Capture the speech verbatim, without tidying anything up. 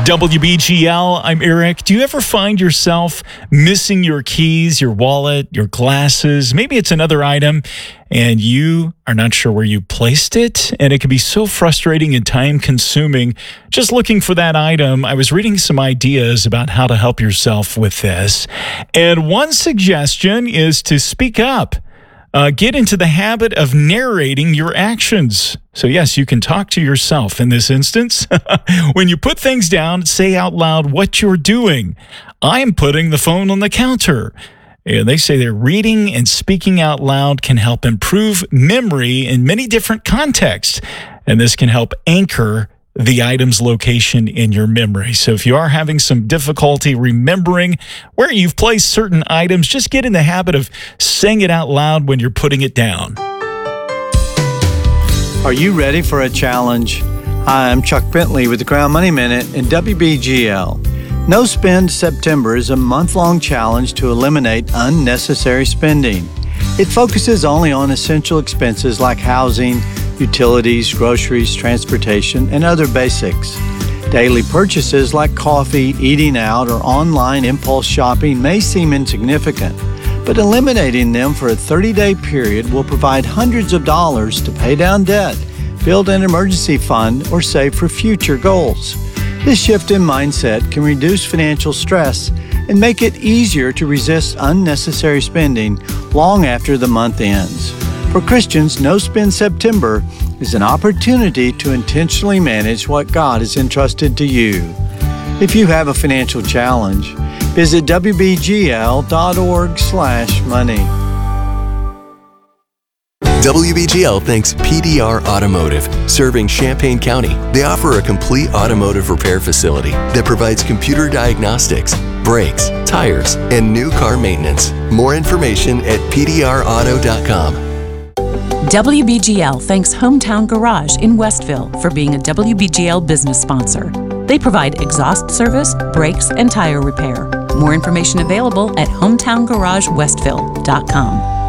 W B G L, I'm Eric. Do you ever find yourself missing your keys, your wallet, your glasses? Maybe it's another item and you are not sure where you placed it, and it can be so frustrating and time-consuming just looking for that item. I was reading some ideas about how to help yourself with this, and one suggestion is to speak up. Uh, get into the habit of narrating your actions. So yes, you can talk to yourself in this instance. When you put things down, say out loud what you're doing. I'm putting the phone on the counter. And they say that reading and speaking out loud can help improve memory in many different contexts. And this can help anchor the item's location in your memory. So if you are having some difficulty remembering where you've placed certain items, just get in the habit of saying it out loud when you're putting it down. Are you ready for a challenge? Hi, I'm Chuck Bentley with the Crown Money Minute and W B G L. No Spend September is a month-long challenge to eliminate unnecessary spending. It focuses only on essential expenses like housing, utilities, groceries, transportation, and other basics. Daily purchases like coffee, eating out, or online impulse shopping may seem insignificant, but eliminating them for a thirty-day period will provide hundreds of dollars to pay down debt, build an emergency fund, or save for future goals. This shift in mindset can reduce financial stress and make it easier to resist unnecessary spending long after the month ends. For Christians, No Spend September is an opportunity to intentionally manage what God has entrusted to you. If you have a financial challenge, visit w b g l dot org slash money. W B G L thanks P D R Automotive, serving Champaign County. They offer a complete automotive repair facility that provides computer diagnostics, brakes, tires, and new car maintenance. More information at p d r auto dot com. W B G L thanks Hometown Garage in Westville for being a W B G L business sponsor. They provide exhaust service, brakes, and tire repair. More information available at hometown garage westville dot com.